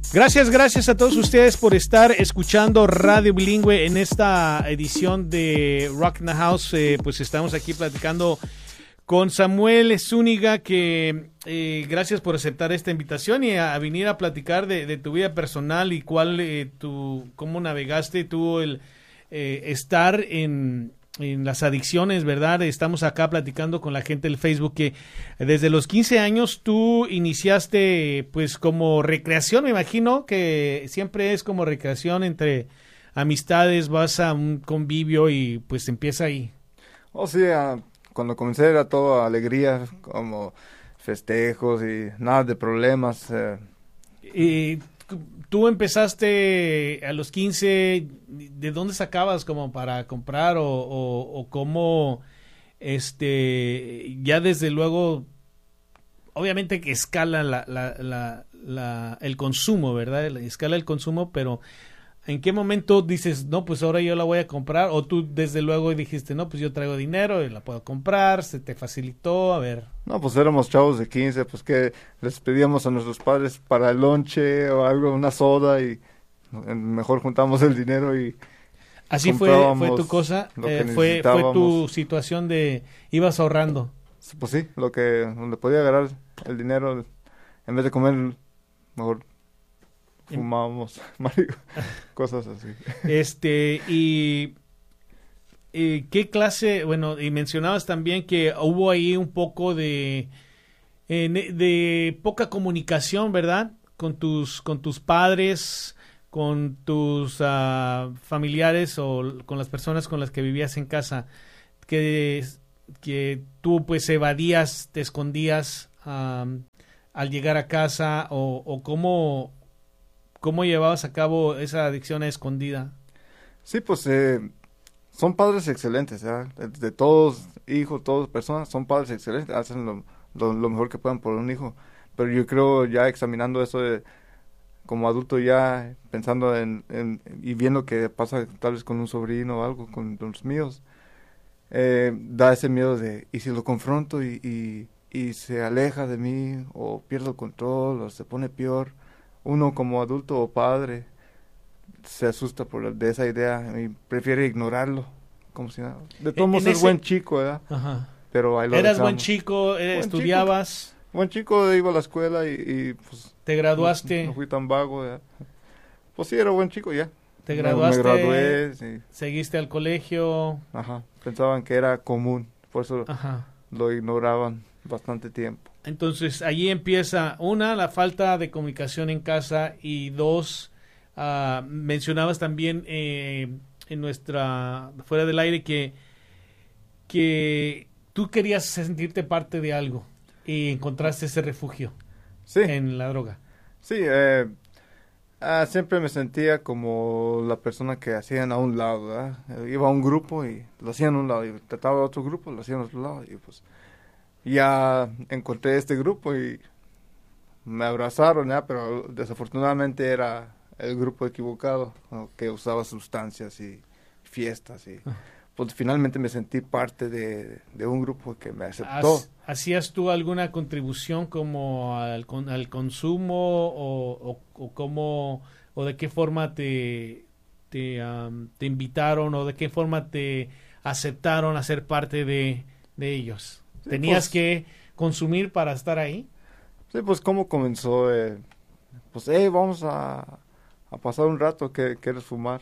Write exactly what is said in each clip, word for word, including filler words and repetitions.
Gracias, gracias a todos ustedes por estar escuchando Radio Bilingüe en esta edición de Rock in the House. Eh, pues estamos aquí platicando con Samuel Zúñiga, que eh, gracias por aceptar esta invitación y a, a venir a platicar de, de tu vida personal y cuál eh, tu, cómo navegaste tú el eh, estar en, en las adicciones, ¿verdad? Estamos acá platicando con la gente del Facebook que desde los quince años tú iniciaste pues como recreación, me imagino que siempre es como recreación entre amistades, vas a un convivio y pues empieza ahí. Oh, sí, uh, cuando comencé era todo alegría, como festejos y nada de problemas. Eh. Y tú empezaste a los quince, ¿de dónde sacabas como para comprar o, o, o cómo, este, ya desde luego, obviamente que escala la, la, la, la, el consumo, ¿verdad? Escala el consumo, pero ¿en qué momento dices, no, pues ahora yo la voy a comprar? O tú desde luego dijiste, no, pues yo traigo dinero y la puedo comprar, se te facilitó, a ver. No, pues éramos chavos de quince, pues que les pedíamos a nuestros padres para el lonche o algo, una soda y mejor juntamos el dinero y así fue, fue tu cosa, eh, fue, fue tu situación de, ibas ahorrando. Pues sí, lo que, donde podía agarrar el dinero, en vez de comer, mejor fumábamos, cosas así. Este, y, y qué clase, bueno, y mencionabas también que hubo ahí un poco de, eh, de poca comunicación, ¿verdad? Con tus, con tus padres, con tus uh, familiares o con las personas con las que vivías en casa, que, que tú pues evadías, te escondías um, al llegar a casa o, o cómo... ¿Cómo llevabas a cabo esa adicción a escondida? Sí, pues eh, son padres excelentes, ¿eh? de, de todos hijos, todas personas, son padres excelentes, hacen lo, lo, lo mejor que puedan por un hijo. Pero yo creo ya examinando eso de, como adulto ya pensando en, en y viendo que pasa tal vez con un sobrino o algo, con los míos, eh, da ese miedo de, ¿y si lo confronto y, y, y se aleja de mí o pierdo el control o se pone peor? Uno como adulto o padre se asusta por de esa idea y prefiere ignorarlo, como si nada. De todos modos es ese... buen chico, ¿verdad? Ajá. Pero ahí lo Eras dejamos. buen chico, buen estudiabas. Chico. Buen chico, iba a la escuela y, y pues... ¿Te graduaste? No, no fui tan vago, ¿verdad? Pues sí, era buen chico ya. ¿Te graduaste? Me, me gradué, sí. ¿Seguiste al colegio? Ajá, pensaban que era común, por eso Ajá. lo ignoraban bastante tiempo. Entonces, allí empieza, una, la falta de comunicación en casa y dos, uh, mencionabas también eh, en nuestra, fuera del aire, que, que tú querías sentirte parte de algo y encontraste ese refugio sí. en la droga. Sí, eh, ah, siempre me sentía como la persona que hacían a un lado, ¿verdad? Iba a un grupo y lo hacían a un lado, y trataba a otro grupo, lo hacían a otro lado, y pues... ya encontré este grupo y me abrazaron, ¿ya? Pero desafortunadamente era el grupo equivocado, ¿no? Que usaba sustancias y fiestas y pues finalmente me sentí parte de, de un grupo que me aceptó. ¿Hacías tú alguna contribución como al, al consumo o, o, o cómo o de qué forma te te, um, te invitaron o de qué forma te aceptaron a ser parte de, de ellos? Sí, ¿tenías pues, que consumir para estar ahí? Sí, pues cómo comenzó, eh, pues, hey, vamos a, a pasar un rato, que ¿quieres fumar?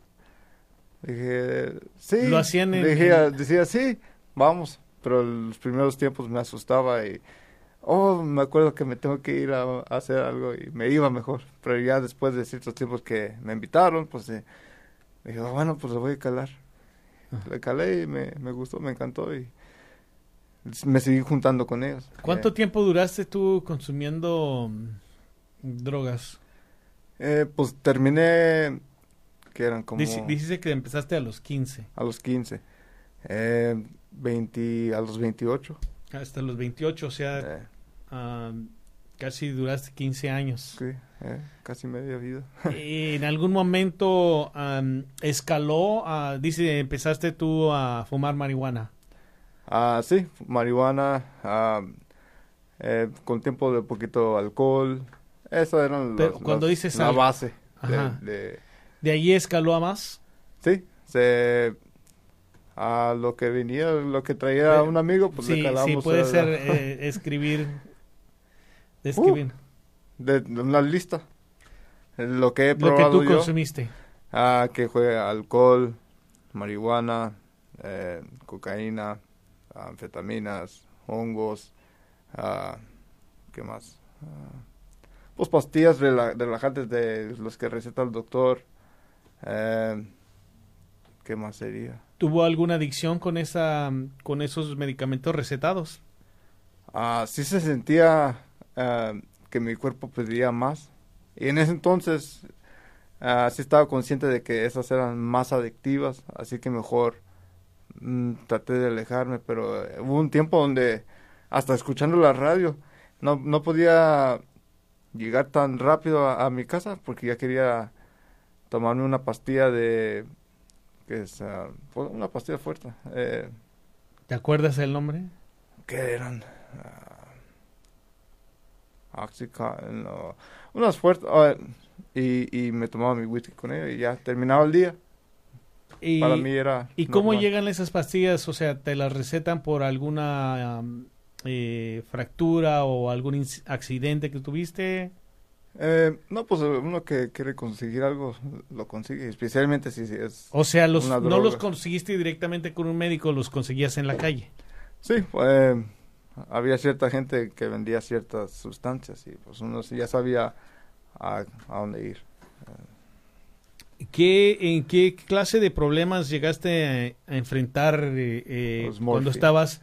Dije, sí. Lo hacían en... Dije, decía, sí, vamos, pero los primeros tiempos me asustaba y, oh, me acuerdo que me tengo que ir a, a hacer algo y me iba mejor, pero ya después de ciertos tiempos que me invitaron, pues, eh, dije, oh, bueno, pues le voy a calar. Uh-huh. Le calé y me, me gustó, me encantó y me seguí juntando con ellos. ¿Cuánto eh, tiempo duraste tú consumiendo drogas? Eh, pues terminé, que eran como... Dice, dice que empezaste a los quince. A los quince. Eh, veinte, a los veintiocho. Hasta los veintiocho, o sea, Eh. um, casi duraste quince años. Sí, eh, casi media vida. ¿En algún momento um, escaló? Uh, dice, empezaste tú a fumar marihuana. Ah, sí, marihuana, ah, eh, con tiempo de poquito alcohol, Eso eran Pero los, cuando los- dices la algo. base. De, Ajá. de- ¿De ahí escaló a más? sí, se, a lo que venía, lo que traía Pero- un amigo, pues le Sí, calamos. sí, puede a- ser eh, escribir. De escribir. de, de una lista. Lo que he Lo que probado tú yo. consumiste. Ah, que fue alcohol, marihuana, eh, cocaína, anfetaminas, hongos, ah, ¿qué más? Ah, pues pastillas rela- relajantes de los que receta el doctor. Eh, ¿Qué más sería? ¿Tuvo alguna adicción con esa, con esos medicamentos recetados? Ah, sí se sentía ah, que mi cuerpo pedía más. Y en ese entonces ah, sí estaba consciente de que esas eran más adictivas, así que mejor mm, traté de alejarme, pero eh, hubo un tiempo donde hasta escuchando la radio no, no podía llegar tan rápido a, a mi casa porque ya quería tomarme una pastilla de que es ah, pues, una pastilla fuerte. Eh, ¿Te acuerdas el nombre? ¿Qué eran? Uh, Oxycontin, no, unas fuertes. ah, y, y me tomaba mi whisky con ella y ya terminaba el día. Y, Para mí era. ¿Y cómo normal. llegan esas pastillas? O sea, ¿te las recetan por alguna um, eh, fractura o algún inc- accidente que tuviste? Eh, no, pues uno que quiere conseguir algo lo consigue, especialmente si, si es. O sea, los, Una no droga. los conseguiste directamente con un médico, los conseguías en la calle. Sí, eh, había cierta gente que vendía ciertas sustancias y pues uno sí ya sabía a, a dónde ir. ¿Qué, ¿En qué clase de problemas llegaste a, a enfrentar eh, eh, Los cuando morphine. estabas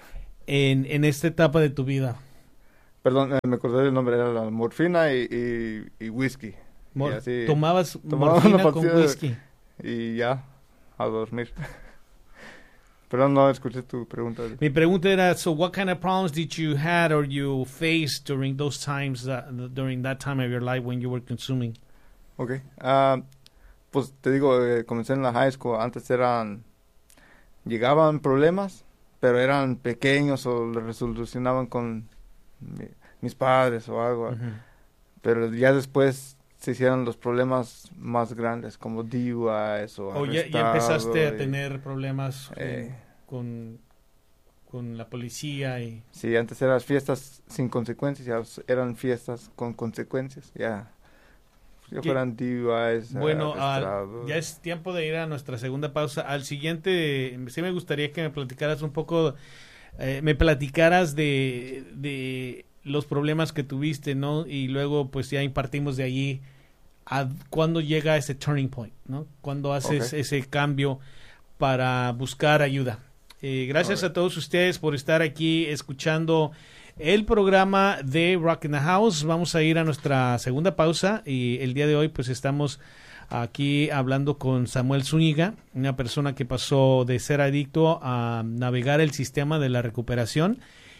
en, en esta etapa de tu vida? Perdón, eh, me acordé del nombre, era la morfina y, y, y whisky. Mor- y así, ¿Tomabas tomaba morfina una con pastilla de- whisky? y ya, a dormir. Perdón, no escuché tu pregunta. Mi pregunta era, so what kind of problems did you had or you faced during those times, that, during that time of your life when you were consuming? Ok. ah, pues te digo, eh, comencé en la high school. Antes eran, llegaban problemas, pero eran pequeños o lo resolucionaban con mi- mis padres o algo. Ujú. Pero ya después se hicieron los problemas más grandes, como D U Is o ¿O ya, ya arrestado empezaste a y- tener problemas con, eh. con, con la policía? y Sí, antes eran fiestas sin consecuencias, ya eran fiestas con consecuencias, ya. Ya ¿Qué? fueran D U Is, Bueno, al- arrestados. ya es tiempo de ir a nuestra segunda pausa. Al siguiente, sí me gustaría que me platicaras un poco, eh, me platicaras de, de los problemas que tuviste, ¿no? Y luego, pues ya impartimos de allí a cuándo llega ese turning point, ¿no? Cuando haces Ok. ese cambio para buscar ayuda. Eh, gracias Alright. a todos ustedes por estar aquí escuchando el programa de Rock in the House. Vamos a ir a nuestra segunda pausa y el día de hoy pues estamos aquí hablando con Samuel Zúñiga, una persona que pasó de ser adicto a navegar el sistema de la recuperación,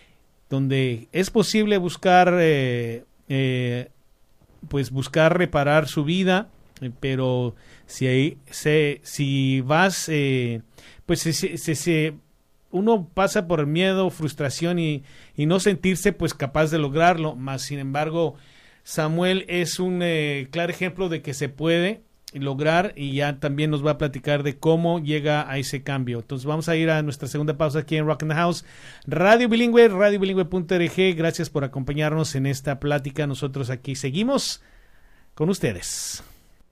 donde es posible buscar eh, eh, pues buscar reparar su vida, eh, pero si ahí se si vas eh, pues se, se, se- se- uno pasa por miedo, frustración y, y no sentirse pues capaz de lograrlo, más sin embargo Samuel es un eh, claro ejemplo de que se puede lograr y ya también nos va a platicar de cómo llega a ese cambio. Entonces vamos a ir a nuestra segunda pausa aquí en Rock in the House, Radio Bilingüe, radio bilingüe punto org. Gracias por acompañarnos en esta plática. Nosotros aquí seguimos con ustedes.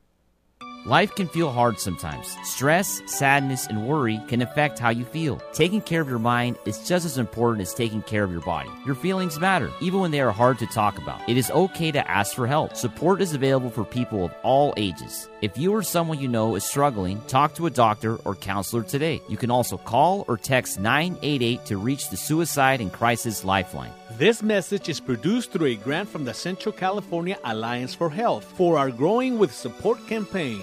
Life can feel hard sometimes. Stress, sadness, and worry can affect how you feel. Taking care of your mind is just as important as taking care of your body. Your feelings matter, even when they are hard to talk about. It is okay to ask for help. Support is available for people of all ages. If you or someone you know is struggling, talk to a doctor or counselor today. You can also call or text nine eight eight to reach the Suicide and Crisis Lifeline. This message is produced through a grant from the Central California Alliance for Health for our Growing with Support campaign.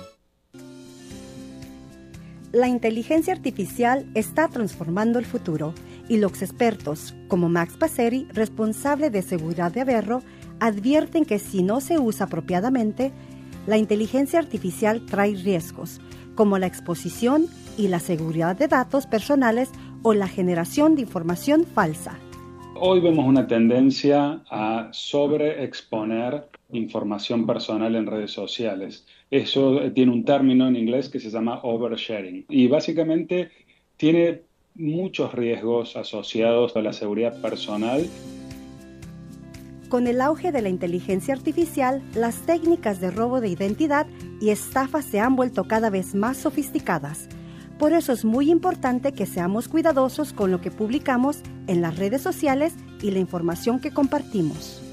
La inteligencia artificial está transformando el futuro y los expertos, como Max Passeri, responsable de seguridad de Averro, advierten que si no se usa apropiadamente, la inteligencia artificial trae riesgos, como la exposición y la seguridad de datos personales o la generación de información falsa. Hoy vemos una tendencia a sobreexponer información personal en redes sociales. Eso tiene un término en inglés que se llama oversharing y básicamente tiene muchos riesgos asociados a la seguridad personal. Con el auge de la inteligencia artificial, las técnicas de robo de identidad y estafa se han vuelto cada vez más sofisticadas. Por eso es muy importante que seamos cuidadosos con lo que publicamos en las redes sociales y la información que compartimos.